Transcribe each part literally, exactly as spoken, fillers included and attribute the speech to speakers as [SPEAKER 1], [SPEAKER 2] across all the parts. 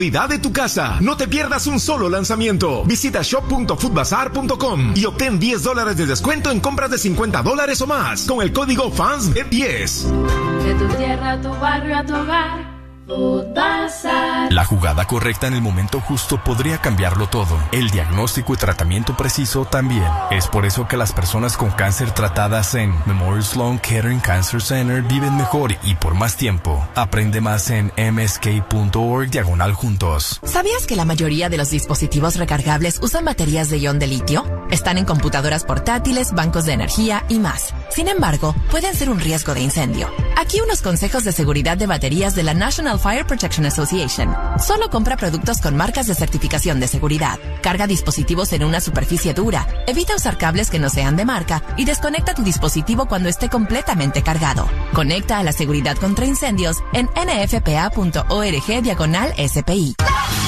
[SPEAKER 1] de tu casa. No te pierdas un solo lanzamiento. Visita shop punto food bazaar punto com y obtén diez dólares de descuento en compras de cincuenta dólares o más con el código fans B diez.
[SPEAKER 2] De tu tierra a tu barrio a tu hogar.
[SPEAKER 3] La jugada correcta en el momento justo podría cambiarlo todo. El diagnóstico y tratamiento preciso también. Es por eso que las personas con cáncer tratadas en Memorial Sloan Kettering Cancer Center viven mejor y por más tiempo. Aprende más en m s k punto org diagonal juntos.
[SPEAKER 4] ¿Sabías que la mayoría de los dispositivos recargables usan baterías de ion de litio? Están en computadoras portátiles, bancos de energía y más. Sin embargo, pueden ser un riesgo de incendio. Aquí unos consejos de seguridad de baterías de la National Fire Protection Association. Solo compra productos con marcas de certificación de seguridad. Carga dispositivos en una superficie dura. Evita usar cables que no sean de marca y desconecta tu dispositivo cuando esté completamente cargado. Conecta a la seguridad contra incendios en n f p a punto org diagonal S P I.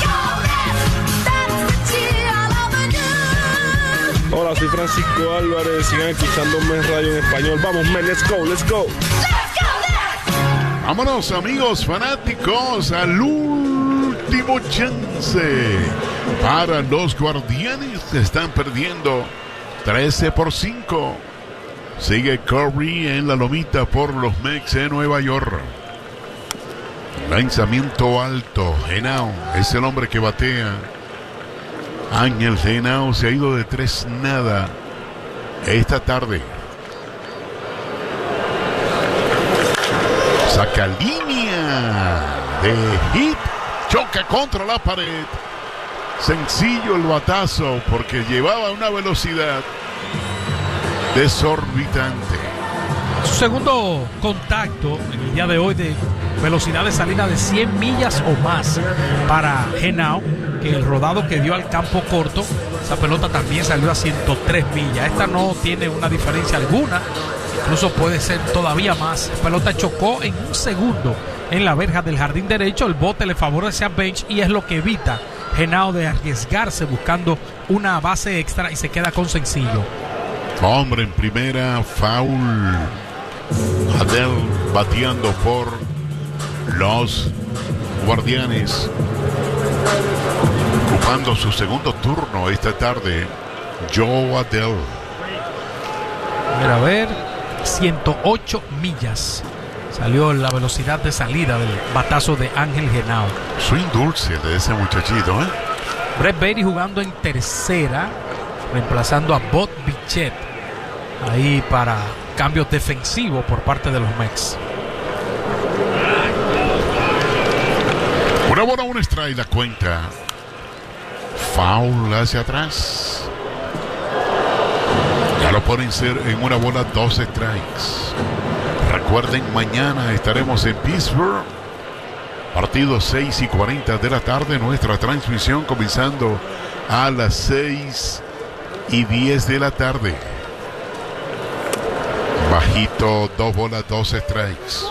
[SPEAKER 5] Hola, soy Francisco Álvarez. Sigan escuchándome en radio en español. Vamos, men, let's go, let's go.
[SPEAKER 6] Vámonos, amigos fanáticos, al último chance para los Guardianes que están perdiendo trece por cinco. Sigue Curry en la lomita por los Mets de Nueva York. Lanzamiento alto. Henao es el hombre que batea. Ángel Henao se ha ido de tres nada esta tarde. Saca línea de hit, choca contra la pared. Sencillo el batazo porque llevaba una velocidad desorbitante.
[SPEAKER 7] Su segundo contacto en el día de hoy de velocidad de salida de cien millas o más para Henao, que el rodado que dio al campo corto, esa pelota también salió a ciento tres millas. Esta no tiene una diferencia alguna. Incluso puede ser todavía más. La pelota chocó en un segundo en la verja del jardín derecho. El bote le favorece a Bench y es lo que evita Henao de arriesgarse buscando una base extra y se queda con sencillo.
[SPEAKER 6] Hombre en primera, foul. Adel bateando por los Guardianes. Ocupando su segundo turno esta tarde, Joe Adel.
[SPEAKER 7] Mira, a ver, ciento ocho millas salió la velocidad de salida del batazo de Ángel Henao.
[SPEAKER 6] Swing dulce de ese muchachito, ¿eh?
[SPEAKER 7] Brett Baty jugando en tercera, reemplazando a Bob Bichette ahí para cambios defensivos por parte de los Mets.
[SPEAKER 6] Una bola, un strike, la cuenta. Foul hacia atrás. Ya lo pueden ser en una bola, dos strikes. Recuerden, mañana estaremos en Pittsburgh. Partido seis y cuarenta de la tarde. Nuestra transmisión comenzando a las seis y diez de la tarde. Bajito, dos bolas, dos strikes.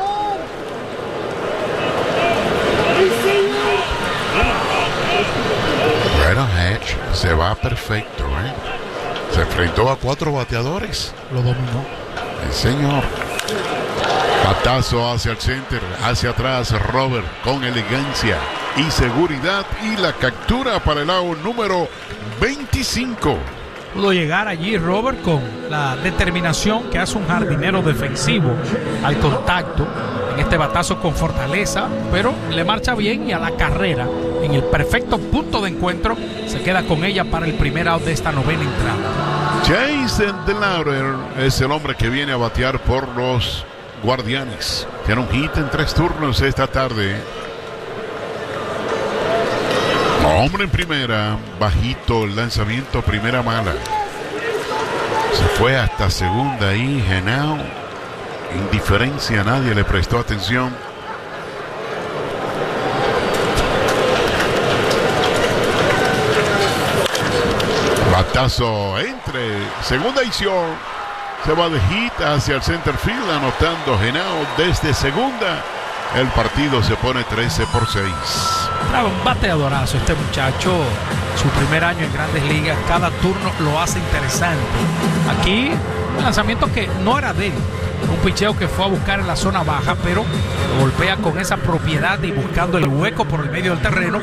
[SPEAKER 6] Bueno, Hedge se va perfecto, ¿eh? Se enfrentó a cuatro bateadores.
[SPEAKER 7] Lo dominó.
[SPEAKER 6] El señor. Batazo hacia el center, hacia atrás, Robert con elegancia y seguridad y la captura para el out número veinticinco.
[SPEAKER 7] Pudo llegar allí Robert con la determinación que hace un jardinero defensivo al contacto en este batazo con fortaleza, pero le marcha bien y a la carrera en el perfecto punto de encuentro se queda con ella para el primer out de esta novena entrada.
[SPEAKER 6] Jason DeLauder es el hombre que viene a batear por los Guardianes. Tiene un hit en tres turnos esta tarde. Hombre en primera, bajito el lanzamiento, primera mala. Se fue hasta segunda y Henao, indiferencia, nadie le prestó atención. Batazo entre segunda y short. Se va de hit hacia el center field, anotando Henao desde segunda. El partido se pone trece por seis.
[SPEAKER 7] Bravo, un bateadorazo este muchacho. Su primer año en Grandes Ligas, cada turno lo hace interesante. Aquí un lanzamiento que no era de él, Un picheo que fue a buscar en la zona baja, pero lo golpea con esa propiedad y buscando el hueco por el medio del terreno.